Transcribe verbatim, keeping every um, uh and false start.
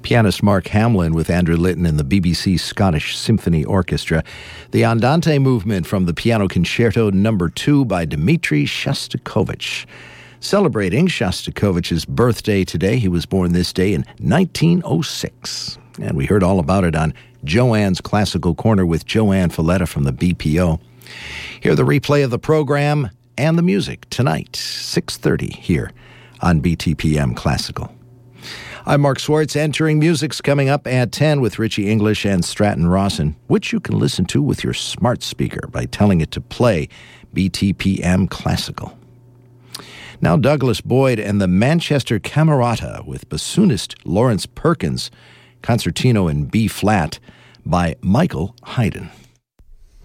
Pianist Mark Hamlin with Andrew Litton and the B B C Scottish Symphony Orchestra. The Andante movement from the Piano Concerto Number two by Dmitri Shostakovich. Celebrating Shostakovich's birthday today. He was born this day in nineteen oh six. And we heard all about it on Joanne's Classical Corner with Joanne Folletta from the B P O. Hear the replay of the program and the music tonight, six thirty here on B T P M Classical. I'm Mark Swartz. Entering Music's coming up at ten with Richie English and Stratton Rawson, which you can listen to with your smart speaker by telling it to play B T P M Classical. Now Douglas Boyd and the Manchester Camerata with bassoonist Lawrence Perkins, Concertino in B-flat by Michael Haydn.